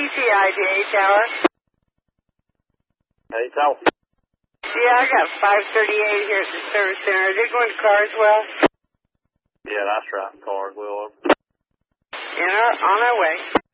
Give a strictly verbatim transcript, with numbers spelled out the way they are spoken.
T I D A Tower. Hey, Tower. Yeah, I got five thirty-eight here at the service center. Are they going to Carswell? Yeah, that's right, Carswell. Yeah, on our way.